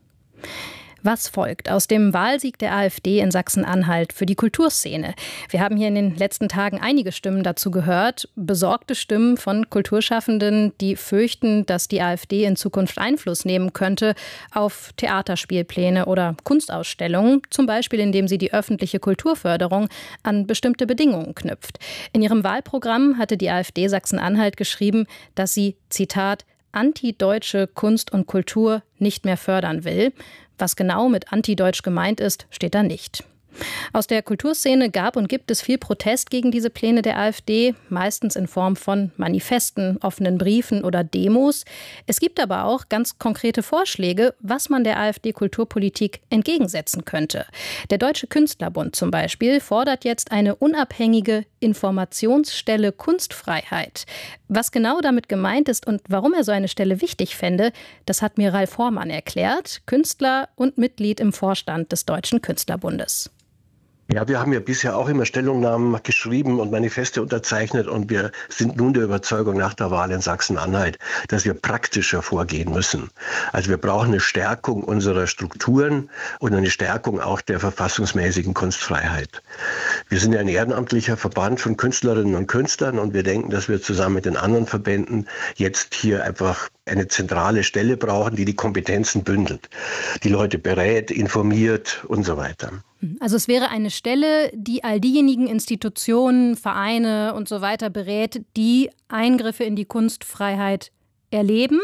Was folgt aus dem Wahlsieg der AfD in Sachsen-Anhalt für die Kulturszene? Wir haben hier in den letzten Tagen einige Stimmen dazu gehört. Besorgte Stimmen von Kulturschaffenden, die fürchten, dass die AfD in Zukunft Einfluss nehmen könnte auf Theaterspielpläne oder Kunstausstellungen, zum Beispiel indem sie die öffentliche Kulturförderung an bestimmte Bedingungen knüpft. In ihrem Wahlprogramm hatte die AfD Sachsen-Anhalt geschrieben, dass sie, Zitat, antideutsche Kunst und Kultur nicht mehr fördern will. Was genau mit antideutsch gemeint ist, steht da nicht. Aus der Kulturszene gab und gibt es viel Protest gegen diese Pläne der AfD, meistens in Form von Manifesten, offenen Briefen oder Demos. Es gibt aber auch ganz konkrete Vorschläge, was man der AfD-Kulturpolitik entgegensetzen könnte. Der Deutsche Künstlerbund zum Beispiel fordert jetzt eine unabhängige Informationsstelle Kunstfreiheit. Was genau damit gemeint ist und warum er so eine Stelle wichtig fände, das hat mir Ralf Hormann erklärt, Künstler und Mitglied im Vorstand des Deutschen Künstlerbundes. Ja, wir haben ja bisher auch immer Stellungnahmen geschrieben und Manifeste unterzeichnet, und wir sind nun der Überzeugung nach der Wahl in Sachsen-Anhalt, dass wir praktischer vorgehen müssen. Also wir brauchen eine Stärkung unserer Strukturen und eine Stärkung auch der verfassungsmäßigen Kunstfreiheit. Wir sind ja ein ehrenamtlicher Verband von Künstlerinnen und Künstlern, und wir denken, dass wir zusammen mit den anderen Verbänden jetzt hier einfach eine zentrale Stelle brauchen, die die Kompetenzen bündelt, die Leute berät, informiert und so weiter. Also es wäre eine Stelle, die all diejenigen Institutionen, Vereine und so weiter berät, die Eingriffe in die Kunstfreiheit erleben.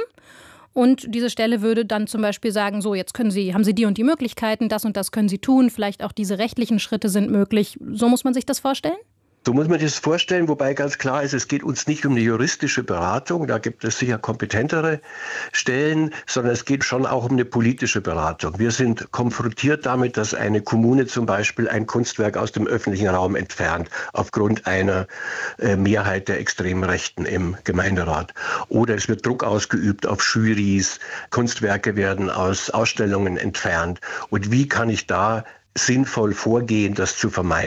Und diese Stelle würde dann zum Beispiel sagen, so, jetzt können Sie, haben Sie die und die Möglichkeiten, das und das können Sie tun, vielleicht auch diese rechtlichen Schritte sind möglich. So muss man sich das vorstellen? So muss man sich das vorstellen, wobei ganz klar ist, es geht uns nicht um eine juristische Beratung, da gibt es sicher kompetentere Stellen, sondern es geht schon auch um eine politische Beratung. Wir sind konfrontiert damit, dass eine Kommune zum Beispiel ein Kunstwerk aus dem öffentlichen Raum entfernt, aufgrund einer äh, Mehrheit der extremen Rechten im Gemeinderat. Oder es wird Druck ausgeübt auf Jurys, Kunstwerke werden aus Ausstellungen entfernt. Und wie kann ich da sinnvoll vorgehen, das zu vermeiden?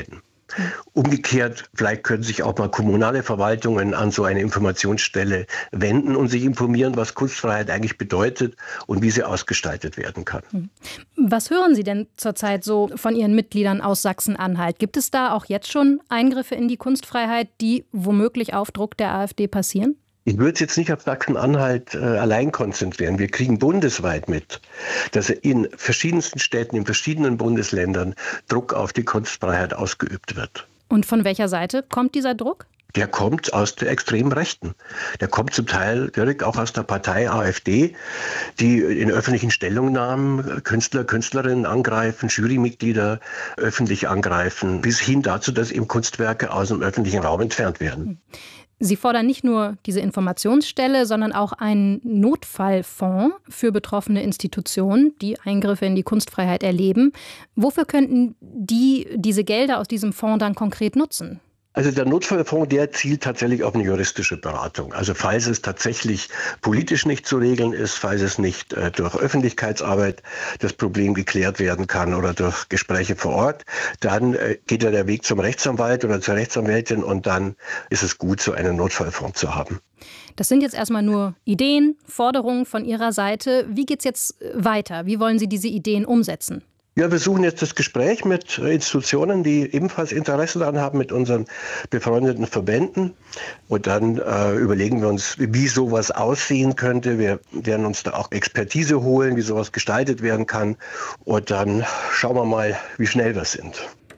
Umgekehrt, vielleicht können sich auch mal kommunale Verwaltungen an so eine Informationsstelle wenden und sich informieren, was Kunstfreiheit eigentlich bedeutet und wie sie ausgestaltet werden kann. Was hören Sie denn zurzeit so von Ihren Mitgliedern aus Sachsen-Anhalt? Gibt es da auch jetzt schon Eingriffe in die Kunstfreiheit, die womöglich auf Druck der AfD passieren? Ich würde es jetzt nicht auf Sachsen-Anhalt äh, allein konzentrieren. Wir kriegen bundesweit mit, dass in verschiedensten Städten, in verschiedenen Bundesländern Druck auf die Kunstfreiheit ausgeübt wird. Und von welcher Seite kommt dieser Druck? Der kommt aus der extremen Rechten. Der kommt zum Teil direkt auch aus der Partei AfD, die in öffentlichen Stellungnahmen Künstler, Künstlerinnen angreifen, Jurymitglieder öffentlich angreifen, bis hin dazu, dass eben Kunstwerke aus dem öffentlichen Raum entfernt werden. Sie fordern nicht nur diese Informationsstelle, sondern auch einen Notfallfonds für betroffene Institutionen, die Eingriffe in die Kunstfreiheit erleben. Wofür könnten die diese Gelder aus diesem Fonds dann konkret nutzen? Also der Notfallfonds, der zielt tatsächlich auf eine juristische Beratung. Also falls es tatsächlich politisch nicht zu regeln ist, falls es nicht äh, durch Öffentlichkeitsarbeit das Problem geklärt werden kann oder durch Gespräche vor Ort, dann äh, geht ja der Weg zum Rechtsanwalt oder zur Rechtsanwältin und dann ist es gut, so einen Notfallfonds zu haben. Das sind jetzt erstmal nur Ideen, Forderungen von Ihrer Seite. Wie geht's jetzt weiter? Wie wollen Sie diese Ideen umsetzen? Ja, wir suchen jetzt das Gespräch mit Institutionen, die ebenfalls Interesse daran haben, mit unseren befreundeten Verbänden. Und dann äh, überlegen wir uns, wie sowas aussehen könnte. Wir werden uns da auch Expertise holen, wie sowas gestaltet werden kann. Und dann schauen wir mal, wie schnell wir sind.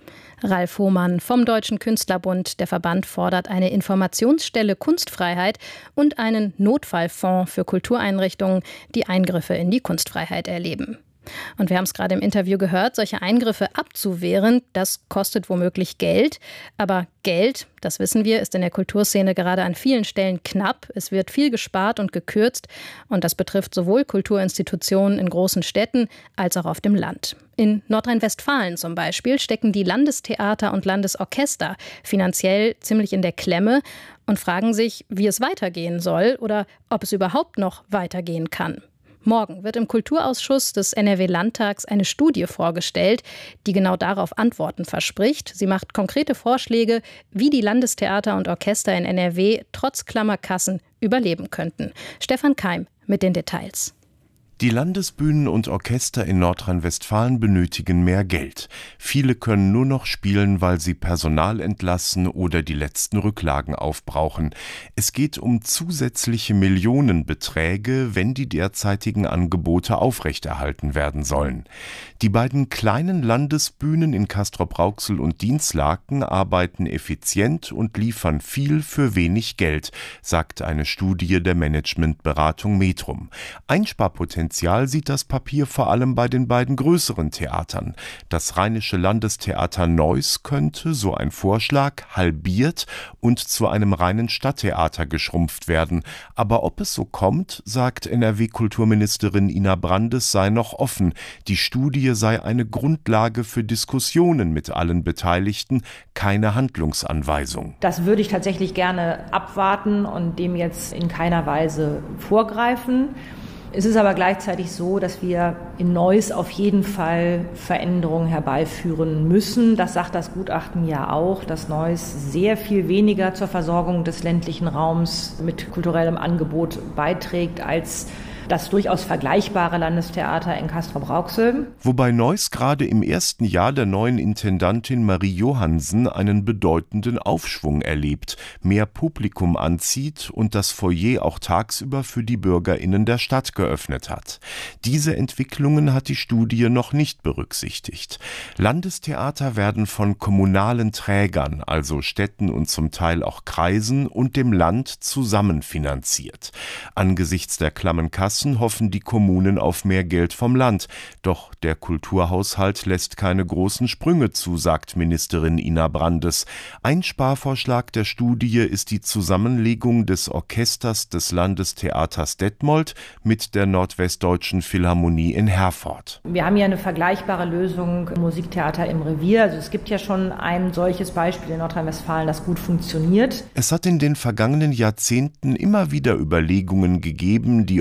Ralf Hohmann vom Deutschen Künstlerbund. Der Verband fordert eine Informationsstelle Kunstfreiheit und einen Notfallfonds für Kultureinrichtungen, die Eingriffe in die Kunstfreiheit erleben. Und wir haben es gerade im Interview gehört, solche Eingriffe abzuwehren, das kostet womöglich Geld. Aber Geld, das wissen wir, ist in der Kulturszene gerade an vielen Stellen knapp. Es wird viel gespart und gekürzt. Und das betrifft sowohl Kulturinstitutionen in großen Städten als auch auf dem Land. In Nordrhein-Westfalen zum Beispiel stecken die Landestheater und Landesorchester finanziell ziemlich in der Klemme und fragen sich, wie es weitergehen soll oder ob es überhaupt noch weitergehen kann. Morgen wird im Kulturausschuss des N R W-Landtags eine Studie vorgestellt, die genau darauf Antworten verspricht. Sie macht konkrete Vorschläge, wie die Landestheater und Orchester in N R W trotz Klammerkassen überleben könnten. Stefan Keim mit den Details. Die Landesbühnen und Orchester in Nordrhein-Westfalen benötigen mehr Geld. Viele können nur noch spielen, weil sie Personal entlassen oder die letzten Rücklagen aufbrauchen. Es geht um zusätzliche Millionenbeträge, wenn die derzeitigen Angebote aufrechterhalten werden sollen. Die beiden kleinen Landesbühnen in Castrop-Rauxel und Dinslaken arbeiten effizient und liefern viel für wenig Geld, sagt eine Studie der Managementberatung Metrum. Einsparpotenzial sieht das Papier vor allem bei den beiden größeren Theatern. Das Rheinische Landestheater Neuss könnte, so ein Vorschlag, halbiert und zu einem reinen Stadttheater geschrumpft werden. Aber ob es so kommt, sagt N R W-Kulturministerin Ina Brandes, sei noch offen. Die Studie sei eine Grundlage für Diskussionen mit allen Beteiligten, keine Handlungsanweisung. Das würde ich tatsächlich gerne abwarten und dem jetzt in keiner Weise vorgreifen. Es ist aber gleichzeitig so, dass wir in Neuss auf jeden Fall Veränderungen herbeiführen müssen. Das sagt das Gutachten ja auch, dass Neuss sehr viel weniger zur Versorgung des ländlichen Raums mit kulturellem Angebot beiträgt als das durchaus vergleichbare Landestheater in Castrop-Rauxel. Wobei Neuss gerade im ersten Jahr der neuen Intendantin Marie Johansen einen bedeutenden Aufschwung erlebt, mehr Publikum anzieht und das Foyer auch tagsüber für die BürgerInnen der Stadt geöffnet hat. Diese Entwicklungen hat die Studie noch nicht berücksichtigt. Landestheater werden von kommunalen Trägern, also Städten und zum Teil auch Kreisen und dem Land zusammenfinanziert. Angesichts der klammen Kasse hoffen die Kommunen auf mehr Geld vom Land. Doch der Kulturhaushalt lässt keine großen Sprünge zu, sagt Ministerin Ina Brandes. Ein Sparvorschlag der Studie ist die Zusammenlegung des Orchesters des Landestheaters Detmold mit der Nordwestdeutschen Philharmonie in Herford. Wir haben ja eine vergleichbare Lösung im Musiktheater im Revier. Also es gibt ja schon ein solches Beispiel in Nordrhein-Westfalen, das gut funktioniert. Es hat in den vergangenen Jahrzehnten immer wieder Überlegungen gegeben, die Orchester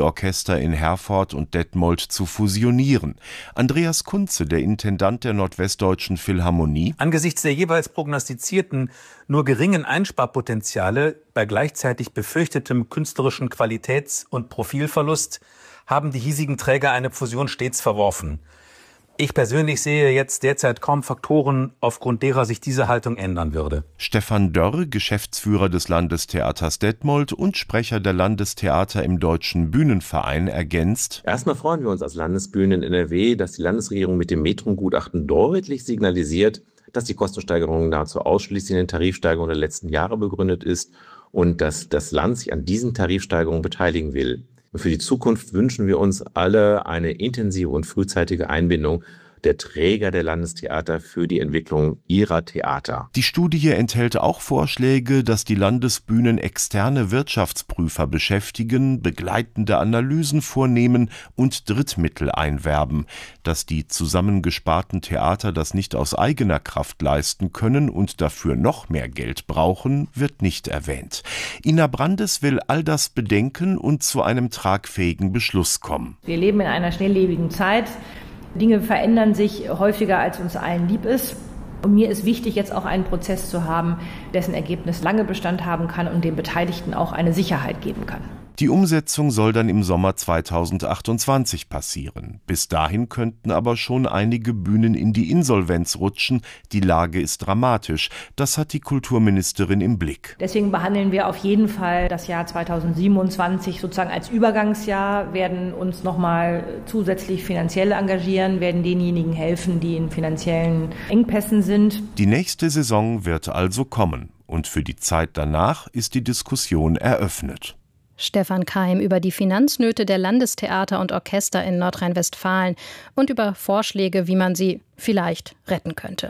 Orchester in Herford und Detmold zu fusionieren. Andreas Kunze, der Intendant der Nordwestdeutschen Philharmonie: Angesichts der jeweils prognostizierten, nur geringen Einsparpotenziale bei gleichzeitig befürchtetem künstlerischen Qualitäts- und Profilverlust haben die hiesigen Träger eine Fusion stets verworfen. Ich persönlich sehe jetzt derzeit kaum Faktoren, aufgrund derer sich diese Haltung ändern würde. Stefan Dörr, Geschäftsführer des Landestheaters Detmold und Sprecher der Landestheater im Deutschen Bühnenverein, ergänzt: Erstmal freuen wir uns als Landesbühne in N R W, dass die Landesregierung mit dem Metron-Gutachten deutlich signalisiert, dass die Kostensteigerung nahezu ausschließlich in den Tarifsteigerungen der letzten Jahre begründet ist und dass das Land sich an diesen Tarifsteigerungen beteiligen will. Und für die Zukunft wünschen wir uns alle eine intensive und frühzeitige Einbindung der Träger der Landestheater für die Entwicklung ihrer Theater. Die Studie enthält auch Vorschläge, dass die Landesbühnen externe Wirtschaftsprüfer beschäftigen, begleitende Analysen vornehmen und Drittmittel einwerben. Dass die zusammengesparten Theater das nicht aus eigener Kraft leisten können und dafür noch mehr Geld brauchen, wird nicht erwähnt. Ina Brandes will all das bedenken und zu einem tragfähigen Beschluss kommen. Wir leben in einer schnelllebigen Zeit. Dinge verändern sich häufiger, als uns allen lieb ist. Und mir ist wichtig, jetzt auch einen Prozess zu haben, dessen Ergebnis lange Bestand haben kann und den Beteiligten auch eine Sicherheit geben kann. Die Umsetzung soll dann im Sommer zweitausendachtundzwanzig passieren. Bis dahin könnten aber schon einige Bühnen in die Insolvenz rutschen. Die Lage ist dramatisch. Das hat die Kulturministerin im Blick. Deswegen behandeln wir auf jeden Fall das Jahr zweitausendsiebenundzwanzig sozusagen als Übergangsjahr, werden uns nochmal zusätzlich finanziell engagieren, werden denjenigen helfen, die in finanziellen Engpässen sind. Die nächste Saison wird also kommen. Und für die Zeit danach ist die Diskussion eröffnet. Stefan Keim über die Finanznöte der Landestheater und Orchester in Nordrhein-Westfalen und über Vorschläge, wie man sie vielleicht retten könnte.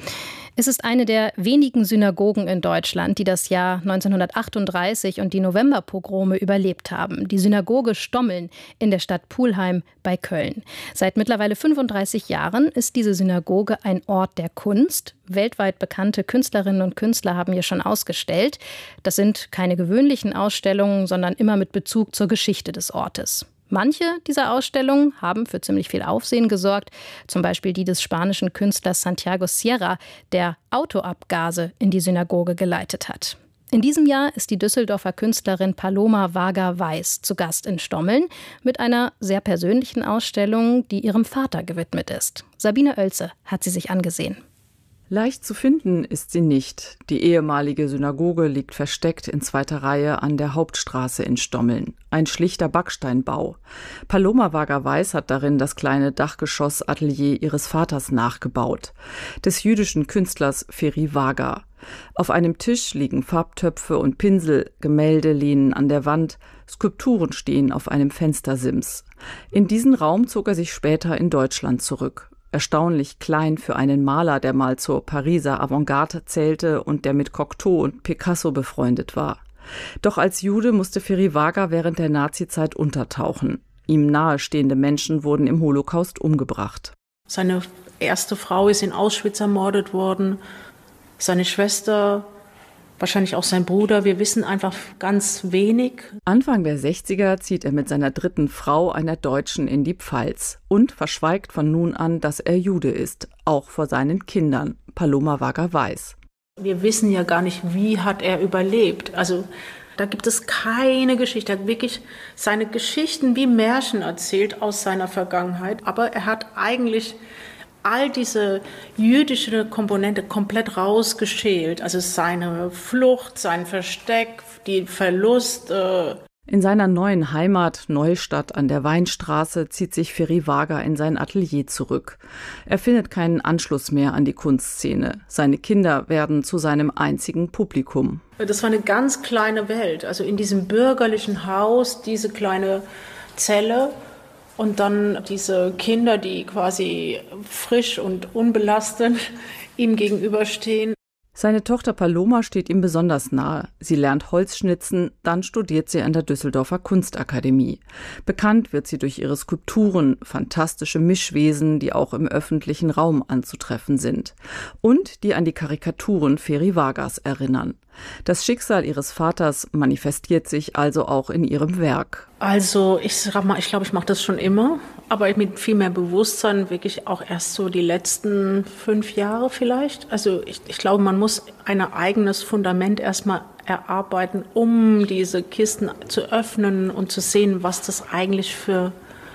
Es ist eine der wenigen Synagogen in Deutschland, die das Jahr neunzehnhundertachtunddreißig und die Novemberpogrome überlebt haben. Die Synagoge Stommeln in der Stadt Pulheim bei Köln. Seit mittlerweile fünfunddreißig Jahren ist diese Synagoge ein Ort der Kunst. Weltweit bekannte Künstlerinnen und Künstler haben hier schon ausgestellt. Das sind keine gewöhnlichen Ausstellungen, sondern immer mit Bezug zur Geschichte des Ortes. Manche dieser Ausstellungen haben für ziemlich viel Aufsehen gesorgt, zum Beispiel die des spanischen Künstlers Santiago Sierra, der Autoabgase in die Synagoge geleitet hat. In diesem Jahr ist die Düsseldorfer Künstlerin Paloma Varga-Weiß zu Gast in Stommeln mit einer sehr persönlichen Ausstellung, die ihrem Vater gewidmet ist. Sabine Oelze hat sie sich angesehen. Leicht zu finden ist sie nicht. Die ehemalige Synagoge liegt versteckt in zweiter Reihe an der Hauptstraße in Stommeln. Ein schlichter Backsteinbau. Paloma Varga-Weiß hat darin das kleine Dachgeschossatelier ihres Vaters nachgebaut, des jüdischen Künstlers Feri Varga. Auf einem Tisch liegen Farbtöpfe und Pinsel, Gemälde lehnen an der Wand, Skulpturen stehen auf einem Fenstersims. In diesen Raum zog er sich später in Deutschland zurück. Erstaunlich klein für einen Maler, der mal zur Pariser Avantgarde zählte und der mit Cocteau und Picasso befreundet war. Doch als Jude musste Feri Varga während der Nazizeit untertauchen. Ihm nahestehende Menschen wurden im Holocaust umgebracht. Seine erste Frau ist in Auschwitz ermordet worden, seine Schwester, wahrscheinlich auch sein Bruder. Wir wissen einfach ganz wenig. Anfang der sechziger zieht er mit seiner dritten Frau, einer Deutschen, in die Pfalz und verschweigt von nun an, dass er Jude ist, auch vor seinen Kindern. Paloma Varga-Weiß. Wir wissen ja gar nicht, wie hat er überlebt. Also da gibt es keine Geschichte. Er hat wirklich seine Geschichten wie Märchen erzählt aus seiner Vergangenheit. Aber er hat eigentlich all diese jüdische Komponente komplett rausgeschält. Also seine Flucht, sein Versteck, die Verlust. Äh In seiner neuen Heimat Neustadt an der Weinstraße zieht sich Feri Varga in sein Atelier zurück. Er findet keinen Anschluss mehr an die Kunstszene. Seine Kinder werden zu seinem einzigen Publikum. Das war eine ganz kleine Welt. Also in diesem bürgerlichen Haus, diese kleine Zelle. Und dann diese Kinder, die quasi frisch und unbelastet ihm gegenüberstehen. Seine Tochter Paloma steht ihm besonders nahe. Sie lernt Holzschnitzen, dann studiert sie an der Düsseldorfer Kunstakademie. Bekannt wird sie durch ihre Skulpturen, fantastische Mischwesen, die auch im öffentlichen Raum anzutreffen sind. Und die an die Karikaturen Feri Vargas erinnern. Das Schicksal ihres Vaters manifestiert sich also auch in ihrem Werk. Also ich sag mal, ich glaube, ich mache das schon immer, aber mit viel mehr Bewusstsein, wirklich auch erst so die letzten fünf Jahre vielleicht. Also ich, ich glaube, man muss ein eigenes Fundament erstmal erarbeiten, um diese Kisten zu öffnen und zu sehen, was das eigentlich für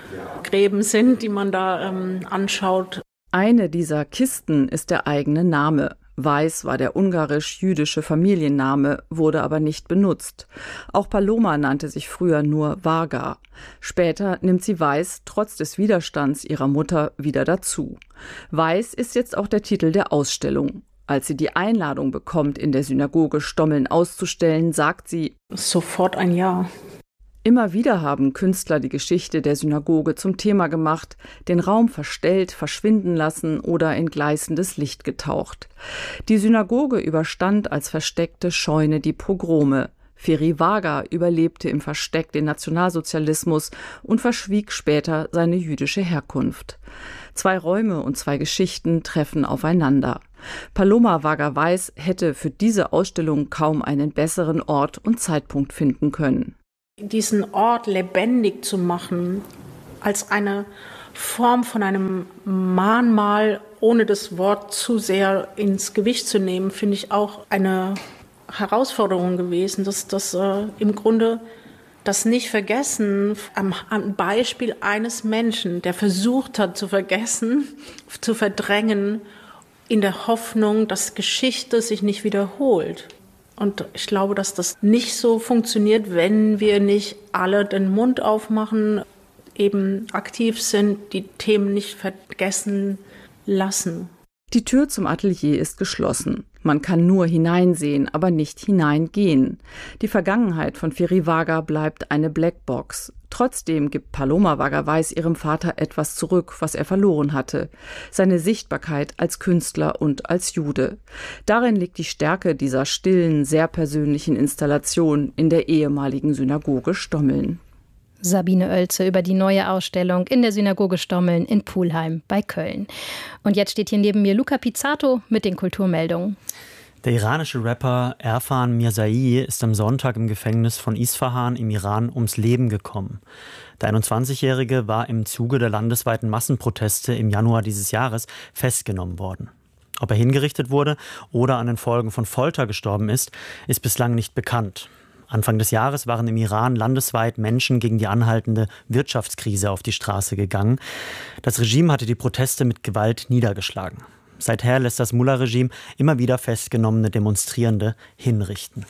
Gräben sind, die man da ähm, anschaut. Eine dieser Kisten ist der eigene Name. Weiss war der ungarisch-jüdische Familienname, wurde aber nicht benutzt. Auch Paloma nannte sich früher nur Varga. Später nimmt sie Weiss trotz des Widerstands ihrer Mutter wieder dazu. Weiss ist jetzt auch der Titel der Ausstellung. Als sie die Einladung bekommt, in der Synagoge Stommeln auszustellen, sagt sie: Sofort ein Ja. Immer wieder haben Künstler die Geschichte der Synagoge zum Thema gemacht, den Raum verstellt, verschwinden lassen oder in gleißendes Licht getaucht. Die Synagoge überstand als versteckte Scheune die Pogrome. Feri Varga überlebte im Versteck den Nationalsozialismus und verschwieg später seine jüdische Herkunft. Zwei Räume und zwei Geschichten treffen aufeinander. Paloma Varga-Weiss hätte für diese Ausstellung kaum einen besseren Ort und Zeitpunkt finden können. Diesen Ort lebendig zu machen, als eine Form von einem Mahnmal, ohne das Wort zu sehr ins Gewicht zu nehmen, finde ich auch eine Herausforderung gewesen, dass das äh, im Grunde das Nicht-Vergessen am, am Beispiel eines Menschen, der versucht hat zu vergessen, zu verdrängen, in der Hoffnung, dass Geschichte sich nicht wiederholt. Und ich glaube, dass das nicht so funktioniert, wenn wir nicht alle den Mund aufmachen, eben aktiv sind, die Themen nicht vergessen lassen. Die Tür zum Atelier ist geschlossen. Man kann nur hineinsehen, aber nicht hineingehen. Die Vergangenheit von Feri Varga bleibt eine Blackbox. Trotzdem gibt Paloma Varga-Weiss ihrem Vater etwas zurück, was er verloren hatte. Seine Sichtbarkeit als Künstler und als Jude. Darin liegt die Stärke dieser stillen, sehr persönlichen Installation in der ehemaligen Synagoge Stommeln. Sabine Oelze über die neue Ausstellung in der Synagoge Stommeln in Pulheim bei Köln. Und jetzt steht hier neben mir Luca Pizzato mit den Kulturmeldungen. Der iranische Rapper Erfan Mirzai ist am Sonntag im Gefängnis von Isfahan im Iran ums Leben gekommen. Der einundzwanzigjährige war im Zuge der landesweiten Massenproteste im Januar dieses Jahres festgenommen worden. Ob er hingerichtet wurde oder an den Folgen von Folter gestorben ist, ist bislang nicht bekannt. Anfang des Jahres waren im Iran landesweit Menschen gegen die anhaltende Wirtschaftskrise auf die Straße gegangen. Das Regime hatte die Proteste mit Gewalt niedergeschlagen. Seither lässt das Mullah-Regime immer wieder festgenommene Demonstrierende hinrichten.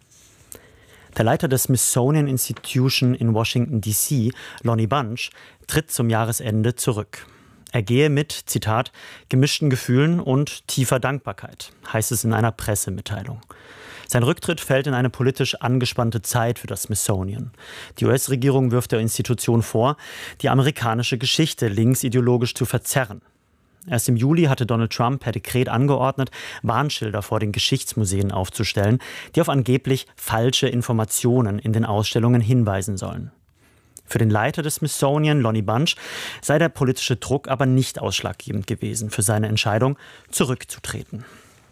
Der Leiter des Smithsonian Institution in Washington D C, Lonnie Bunch, tritt zum Jahresende zurück. Er gehe mit, Zitat, gemischten Gefühlen und tiefer Dankbarkeit, heißt es in einer Pressemitteilung. Sein Rücktritt fällt in eine politisch angespannte Zeit für das Smithsonian. Die U S-Regierung wirft der Institution vor, die amerikanische Geschichte linksideologisch zu verzerren. Erst im Juli hatte Donald Trump per Dekret angeordnet, Warnschilder vor den Geschichtsmuseen aufzustellen, die auf angeblich falsche Informationen in den Ausstellungen hinweisen sollen. Für den Leiter des Smithsonian, Lonnie Bunch, sei der politische Druck aber nicht ausschlaggebend gewesen für seine Entscheidung, zurückzutreten.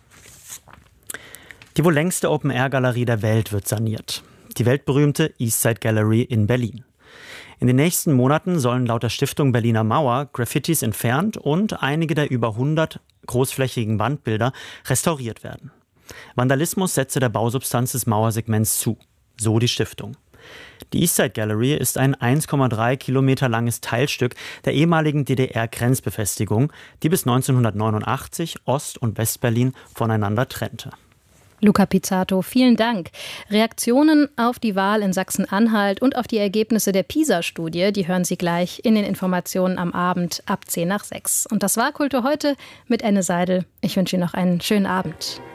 Die wohl längste Open-Air-Galerie der Welt wird saniert. Die weltberühmte Eastside Gallery in Berlin. In den nächsten Monaten sollen laut der Stiftung Berliner Mauer Graffitis entfernt und einige der über hundert großflächigen Wandbilder restauriert werden. Vandalismus setze der Bausubstanz des Mauersegments zu, so die Stiftung. Die Eastside Gallery ist ein eins Komma drei Kilometer langes Teilstück der ehemaligen D D R-Grenzbefestigung, die bis neunzehnhundertneunundachtzig Ost- und Westberlin voneinander trennte. Luca Pizzato, vielen Dank. Reaktionen auf die Wahl in Sachsen-Anhalt und auf die Ergebnisse der PISA-Studie, die hören Sie gleich in den Informationen am Abend ab zehn nach sechs. Und das war Kultur heute mit Enne Seidel. Ich wünsche Ihnen noch einen schönen Abend.